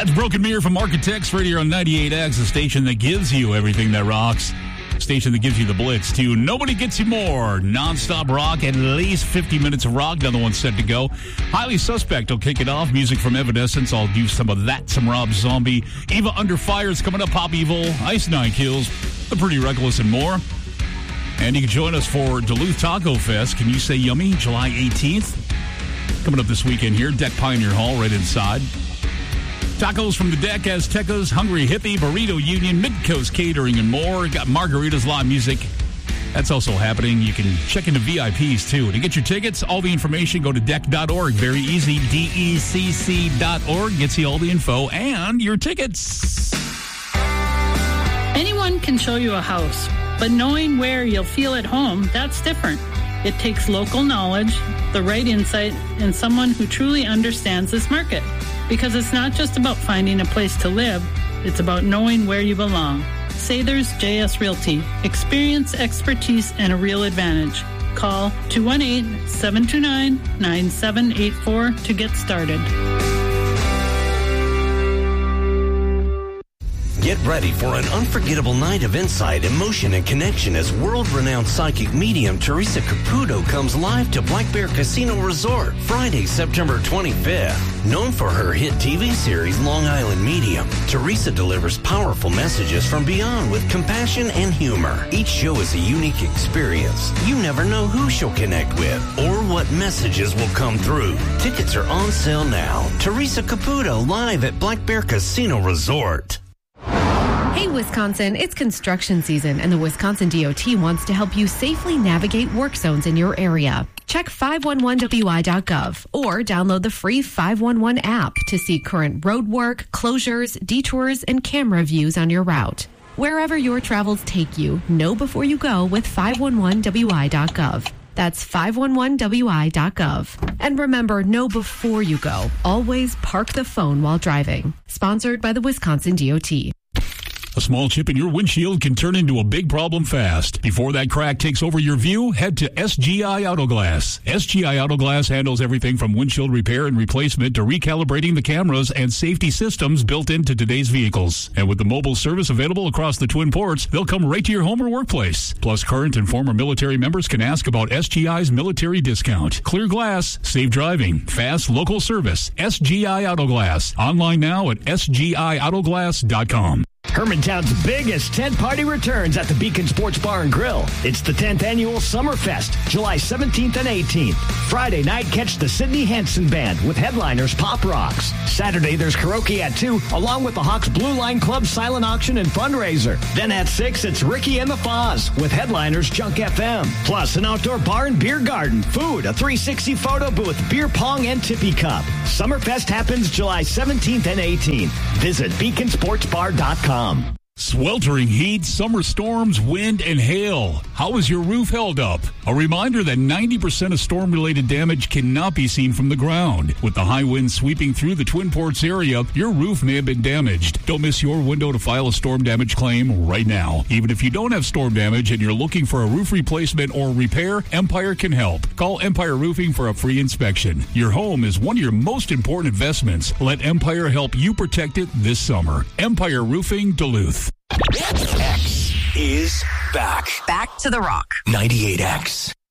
That's Broken Mirror from Architects right here on 98X, the station that gives you everything that rocks. Station that gives you the blitz, too. Nobody Gets You More. Non-stop rock, at least 50 minutes of rock. Another one set to go. Highly Suspect will kick it off. Music from Evanescence. I'll do some of that. Some Rob Zombie. Eva Under Fire is coming up. Pop Evil. Ice Nine Kills. The Pretty Reckless and more. And you can join us for Duluth Taco Fest. Can you say yummy? July 18th. Coming up this weekend here. Deck Pioneer Hall right inside. Tacos from the Deck, Aztecas, Hungry Hippie, Burrito Union, Midcoast Catering, and more. Got Margaritas Live Music. That's also happening. You can check into VIPs, too. To get your tickets, all the information, go to deck.org. Very easy, DECC.org. Gets you all the info and your tickets. Anyone can show you a house, but knowing where you'll feel at home, that's different. It takes local knowledge, the right insight, and someone who truly understands this market. Because it's not just about finding a place to live, it's about knowing where you belong. Sather's JS Realty. Experience, expertise, and a real advantage. Call 218-729-9784 to get started. Get ready for an unforgettable night of insight, emotion, and connection as world-renowned psychic medium Teresa Caputo comes live to Black Bear Casino Resort Friday, September 25th. Known for her hit TV series Long Island Medium, Teresa delivers powerful messages from beyond with compassion and humor. Each show is a unique experience. You never know who she'll connect with or what messages will come through. Tickets are on sale now. Teresa Caputo live at Black Bear Casino Resort. Hey, Wisconsin, it's construction season, and the Wisconsin DOT wants to help you safely navigate work zones in your area. Check 511wi.gov or download the free 511 app to see current road work, closures, detours, and camera views on your route. Wherever your travels take you, know before you go with 511wi.gov. That's 511wi.gov. And remember, know before you go. Always park the phone while driving. Sponsored by the Wisconsin DOT. A small chip in your windshield can turn into a big problem fast. Before that crack takes over your view, head to SGI Autoglass. SGI Autoglass handles everything from windshield repair and replacement to recalibrating the cameras and safety systems built into today's vehicles. And with the mobile service available across the Twin Ports, they'll come right to your home or workplace. Plus, current and former military members can ask about SGI's military discount. Clear glass, safe driving, fast local service. SGI Autoglass. Online now at sgiautoglass.com. Hermantown's biggest tent party returns at the Beacon Sports Bar and Grill. It's the 10th annual Summerfest, July 17th and 18th. Friday night, catch the Sidney Hansen Band with headliners Pop Rocks. Saturday, there's karaoke at 2, along with the Hawks Blue Line Club silent auction and fundraiser. Then at 6, it's Ricky and the Foz with headliners Junk FM. Plus, an outdoor bar and beer garden, food, a 360 photo booth, beer pong, and tippy cup. Summerfest happens July 17th and 18th. Visit beaconsportsbar.com. Sweltering heat, summer storms, wind, and hail. How is your roof held up? A reminder that 90% of storm-related damage cannot be seen from the ground. With the high winds sweeping through the Twin Ports area, your roof may have been damaged. Don't miss your window to file a storm damage claim right now. Even if you don't have storm damage and you're looking for a roof replacement or repair, Empire can help. Call Empire Roofing for a free inspection. Your home is one of your most important investments. Let Empire help you protect it this summer. Empire Roofing, Duluth. X is back. Back to the rock. 98X.